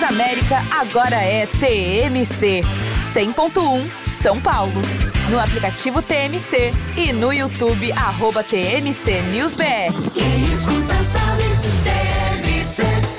Transamérica agora é TMC 100.1 São Paulo. No aplicativo TMC e no YouTube @TMC News BR. Quem escuta sabe, TMC.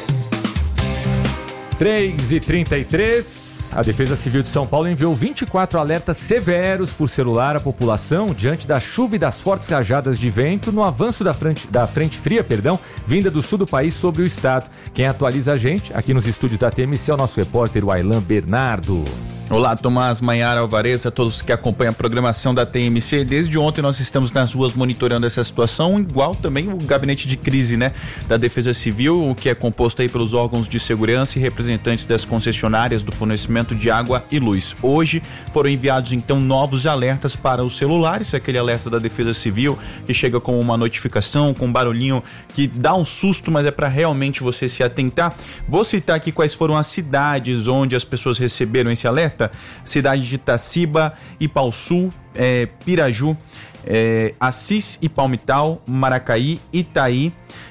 3h33. A Defesa Civil de São Paulo enviou 24 alertas severos por celular à população diante da chuva e das fortes rajadas de vento no avanço da frente fria, vinda do sul do país sobre o estado. Quem atualiza a gente aqui nos estúdios da TMC é o nosso repórter Wailan Bernardo. Olá, Tomás, Maiara, Alvarez, a todos que acompanham a programação da TMC. Desde ontem nós estamos nas ruas monitorando essa situação, igual também o gabinete de crise, da Defesa Civil, que é composto aí pelos órgãos de segurança e representantes das concessionárias do fornecimento de água e luz. Hoje foram enviados então novos alertas para os celulares, aquele alerta da Defesa Civil que chega com uma notificação, com um barulhinho que dá um susto, mas é para realmente você se atentar. Vou citar aqui quais foram as cidades onde as pessoas receberam esse alerta. Cidade de Itaciba, Ipauçu, Piraju, Assis e Palmital, Maracaí, Itaí,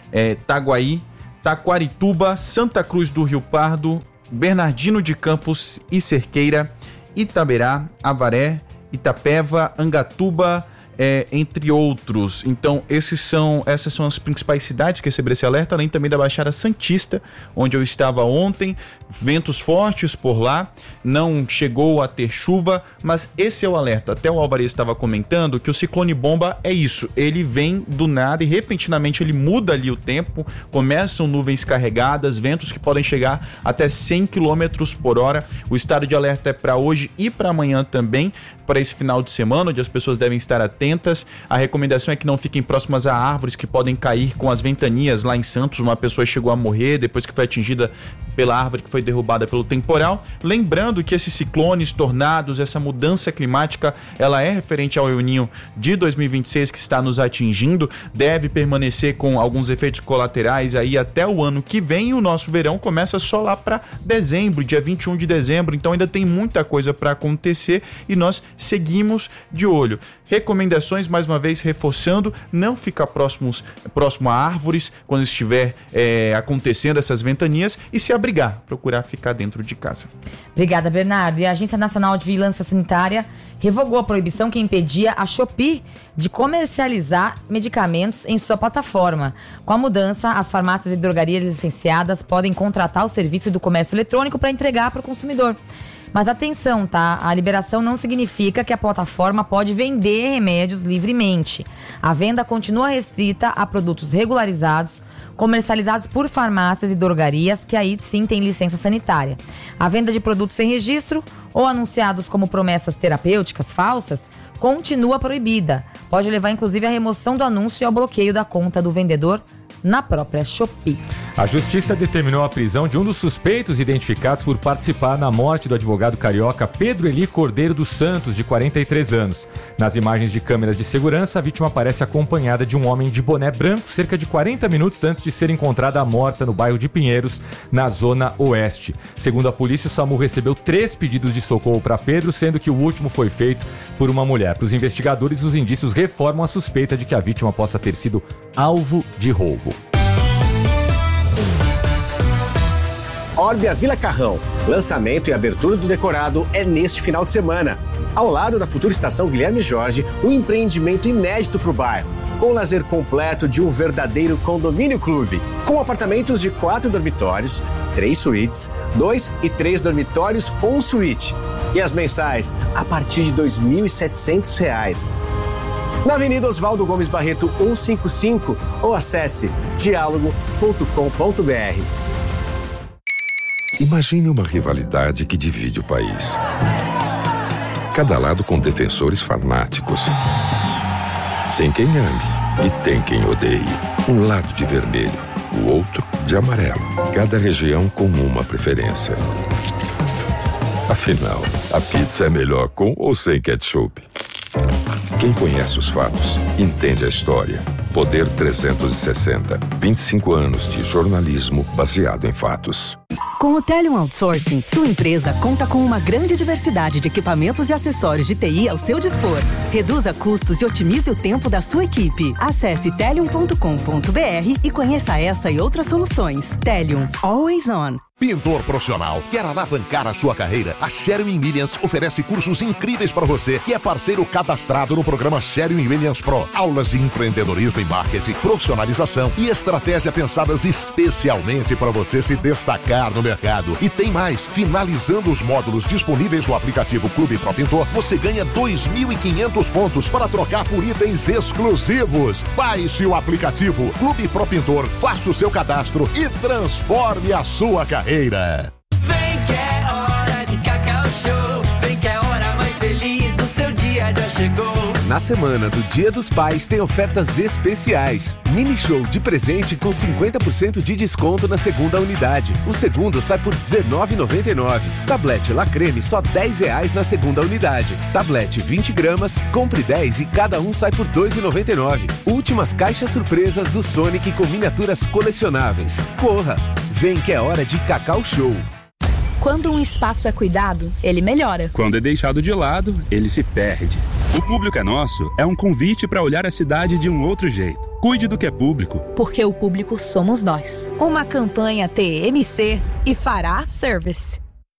Taguaí, Taquarituba, Santa Cruz do Rio Pardo, Bernardino de Campos e Cerqueira, Itaberá, Avaré, Itapeva, Angatuba, entre outros. Então essas são as principais cidades que receberam esse alerta, além também da Baixada Santista, onde eu estava ontem. Ventos fortes por lá, não chegou a ter chuva, mas esse é o alerta. Até o Alvarez estava comentando que o ciclone bomba é isso, ele vem do nada e repentinamente ele muda ali o tempo, começam nuvens carregadas, ventos que podem chegar até 100 km por hora. O estado de alerta é para hoje e para amanhã também, para esse final de semana, onde as pessoas devem estar atentas. A recomendação é que não fiquem próximas a árvores que podem cair com as ventanias. Lá em Santos, uma pessoa chegou a morrer depois que foi atingida pela árvore que foi derrubada pelo temporal. Lembrando que esses ciclones, tornados, essa mudança climática, ela é referente ao El Niño de 2026 que está nos atingindo, deve permanecer com alguns efeitos colaterais aí até o ano que vem. E o nosso verão começa só lá para dezembro, dia 21 de dezembro, então ainda tem muita coisa para acontecer e nós seguimos de olho. Recomendações, mais uma vez reforçando, não ficar próximo a árvores quando estiver acontecendo essas ventanias e se abrigar, procurar ficar dentro de casa. Obrigada, Bernardo. E a Agência Nacional de Vigilância Sanitária revogou a proibição que impedia a Shopee de comercializar medicamentos em sua plataforma. Com a mudança, as farmácias e drogarias licenciadas podem contratar o serviço do comércio eletrônico para entregar para o consumidor. Mas atenção, tá? A liberação não significa que a plataforma pode vender remédios livremente. A venda continua restrita a produtos regularizados, comercializados por farmácias e drogarias que aí sim têm licença sanitária. A venda de produtos sem registro ou anunciados como promessas terapêuticas falsas continua proibida. Pode levar inclusive à remoção do anúncio e ao bloqueio da conta do vendedor na própria Shopee. A Justiça determinou a prisão de um dos suspeitos identificados por participar na morte do advogado carioca Pedro Eli Cordeiro dos Santos, de 43 anos. Nas imagens de câmeras de segurança, a vítima aparece acompanhada de um homem de boné branco cerca de 40 minutos antes de ser encontrada morta no bairro de Pinheiros, na zona oeste. Segundo a polícia, o SAMU recebeu 3 pedidos de socorro para Pedro, sendo que o último foi feito por uma mulher. Para os investigadores, os indícios reforçam a suspeita de que a vítima possa ter sido alvo de roubo. Orbia Vila Carrão. Lançamento e abertura do decorado é neste final de semana. Ao lado da futura estação Guilherme Jorge, um empreendimento inédito para o bairro, com o lazer completo de um verdadeiro condomínio clube, com apartamentos de 4 dormitórios, 3 suítes, 2 e 3 dormitórios com suíte. E as mensais a partir de R$ 2.700. Na Avenida Oswaldo Gomes Barreto 155 ou acesse dialogo.com.br. Imagine uma rivalidade que divide o país. Cada lado com defensores fanáticos. Tem quem ame e tem quem odeie. Um lado de vermelho, o outro de amarelo. Cada região com uma preferência. Afinal, a pizza é melhor com ou sem ketchup? Quem conhece os fatos, entende a história Poder 360. 25 anos de jornalismo baseado em fatos. Com o Telium Outsourcing, sua empresa conta com uma grande diversidade de equipamentos e acessórios de TI ao seu dispor. Reduza custos e otimize o tempo da sua equipe. Acesse telium.com.br e conheça essa e outras soluções. Telium, always on. Pintor profissional, quer alavancar a sua carreira? A Sherwin-Williams oferece cursos incríveis para você que é parceiro cadastrado no programa Sherwin-Williams Pro. Aulas de empreendedorismo e marketing, profissionalização e estratégia pensadas especialmente para você se destacar no mercado. E tem mais, finalizando os módulos disponíveis no aplicativo Clube Pro Pintor, você ganha 2.500 pontos para trocar por itens exclusivos. Baixe o aplicativo Clube Pro Pintor, faça o seu cadastro e transforme a sua carreira. Vem que é hora de Cacau Show. Vem que é a hora mais feliz do seu dia já chegou. Na semana do Dia dos Pais tem ofertas especiais. Mini show de presente com 50% de desconto na segunda unidade. O segundo sai por R$19,99. Tablete La Creme só R$10 na segunda unidade. Tablete 20 gramas, compre 10 e cada um sai por R$2,99. Últimas caixas surpresas do Sonic com miniaturas colecionáveis. Corra! Vem que é hora de Cacau Show. Quando um espaço é cuidado, ele melhora. Quando é deixado de lado, ele se perde. O Público é Nosso é um convite para olhar a cidade de um outro jeito. Cuide do que é público. Porque o público somos nós. Uma campanha TMC e Fará Service.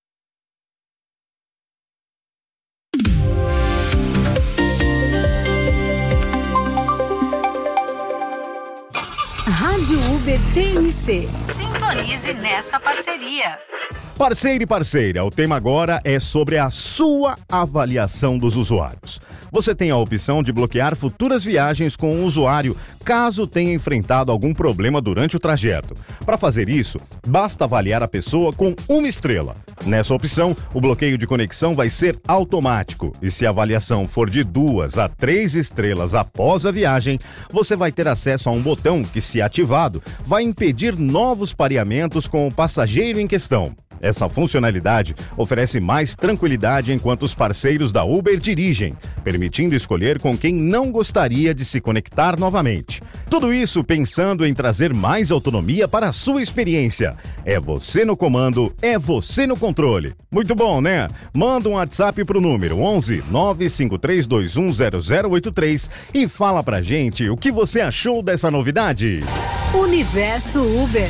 Rádio Uber TMC. Sintonize nessa parceria. Parceiro e parceira, o tema agora é sobre a sua avaliação dos usuários. Você tem a opção de bloquear futuras viagens com o usuário, caso tenha enfrentado algum problema durante o trajeto. Para fazer isso, basta avaliar a pessoa com 1 estrela. Nessa opção, o bloqueio de conexão vai ser automático. E se a avaliação for de 2 a 3 estrelas após a viagem, você vai ter acesso a um botão que, se ativado, vai impedir novos pareamentos com o passageiro em questão. Essa funcionalidade oferece mais tranquilidade enquanto os parceiros da Uber dirigem, permitindo escolher com quem não gostaria de se conectar novamente. Tudo isso pensando em trazer mais autonomia para a sua experiência. É você no comando, é você no controle. Muito bom, né? Manda um WhatsApp pro número 11 953210083 e fala pra gente o que você achou dessa novidade. Universo Uber.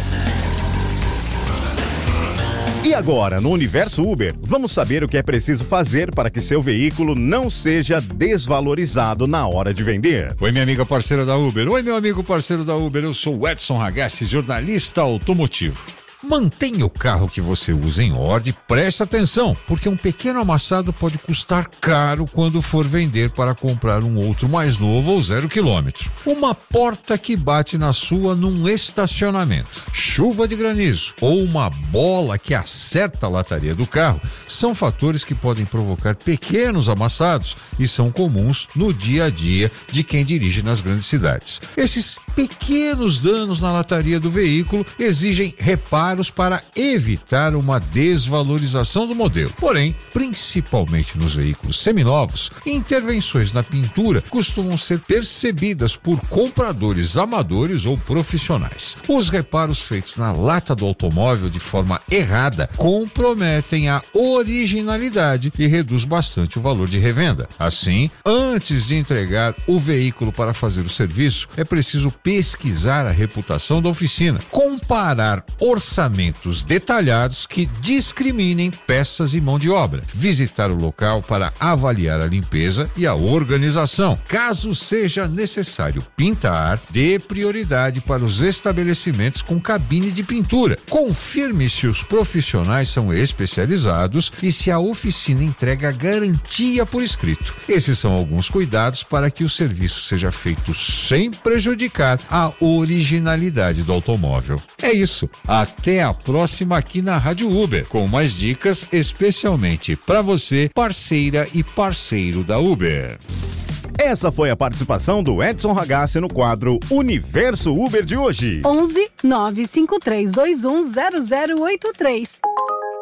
E agora, no Universo Uber, vamos saber o que é preciso fazer para que seu veículo não seja desvalorizado na hora de vender. Oi, minha amiga parceira da Uber. Oi, meu amigo parceiro da Uber. Eu sou o Edson Ragazzi, jornalista automotivo. Mantenha o carro que você usa em ordem, preste atenção, porque um pequeno amassado pode custar caro quando for vender para comprar um outro mais novo ou 0 quilômetro. Uma porta que bate na sua num estacionamento, chuva de granizo ou uma bola que acerta a lataria do carro são fatores que podem provocar pequenos amassados e são comuns no dia a dia de quem dirige nas grandes cidades. Esses pequenos danos na lataria do veículo exigem reparos para evitar uma desvalorização do modelo. Porém, principalmente nos veículos seminovos, intervenções na pintura costumam ser percebidas por compradores amadores ou profissionais. Os reparos feitos na lata do automóvel de forma errada comprometem a originalidade e reduz bastante o valor de revenda. Assim, antes de entregar o veículo para fazer o serviço, é preciso pesquisar a reputação da oficina, comparar orçamentos detalhados que discriminem peças e mão de obra, visitar o local para avaliar a limpeza e a organização. Caso seja necessário pintar, dê prioridade para os estabelecimentos com cabine de pintura. Confirme se os profissionais são especializados e se a oficina entrega garantia por escrito. Esses são alguns cuidados para que o serviço seja feito sem prejudicar a originalidade do automóvel. É isso. Até a próxima aqui na Rádio Uber, com mais dicas especialmente para você, parceira e parceiro da Uber. Essa foi a participação do Edson Ragazzi no quadro Universo Uber de hoje. 11 953210083.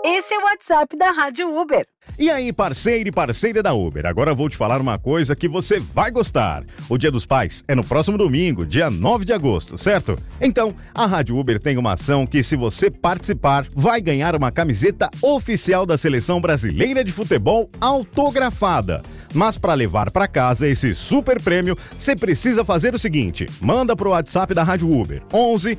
Esse é o WhatsApp da Rádio Uber. E aí, parceiro e parceira da Uber, agora eu vou te falar uma coisa que você vai gostar. O Dia dos Pais é no próximo domingo, dia 9 de agosto, certo? Então, a Rádio Uber tem uma ação que, se você participar, vai ganhar uma camiseta oficial da Seleção Brasileira de Futebol autografada. Mas para levar para casa esse super prêmio, você precisa fazer o seguinte: manda pro WhatsApp da Rádio Uber, 11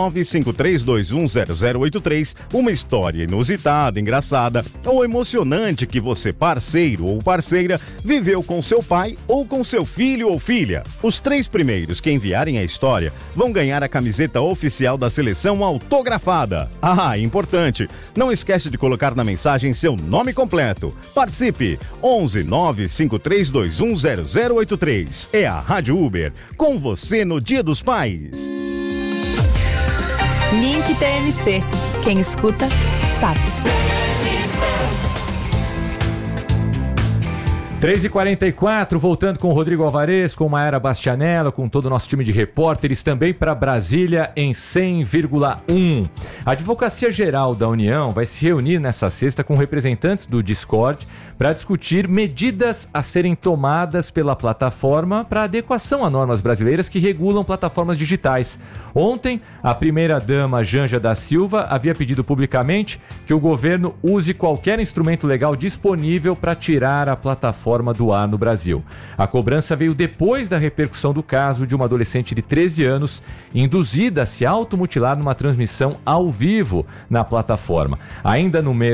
953210083, uma história inusitada, engraçada ou emocionante que você, parceiro ou parceira, viveu com seu pai ou com seu filho ou filha. Os 3 primeiros que enviarem a história vão ganhar a camiseta oficial da seleção autografada. Ah, importante, não esquece de colocar na mensagem seu nome completo. Participe, 11 953210083. É a Rádio Uber, com você no Dia dos Pais. Link TMC. Quem escuta, sabe. 3h44, voltando com o Rodrigo Alvarez, com Maera Bastianella, com todo o nosso time de repórteres, também para Brasília em 100,1. A Advocacia Geral da União vai se reunir nessa sexta com representantes do Discord para discutir medidas a serem tomadas pela plataforma para adequação a normas brasileiras que regulam plataformas digitais. Ontem, a primeira-dama Janja da Silva havia pedido publicamente que o governo use qualquer instrumento legal disponível para tirar a plataforma do ar no Brasil. A cobrança veio depois da repercussão do caso de uma adolescente de 13 anos induzida a se automutilar numa transmissão ao vivo na plataforma. Ainda no mês